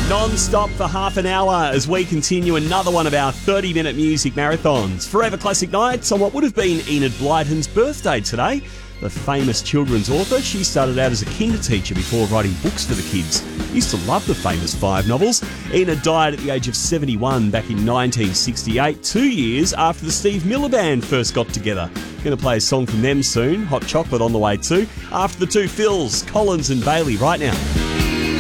Non-stop for half an hour as we continue another one of our 30-minute music marathons. Forever Classic Nights on what would have been Enid Blyton's birthday today. The famous children's author, she started out as a kinder teacher before writing books for the kids. Used to love the famous 5 novels. Enid died at the age of 71 back in 1968, 2 years after the Steve Miller Band first got together. Going to play a song from them soon, Hot Chocolate on the way too, after the two Phils, Collins and Bailey right now.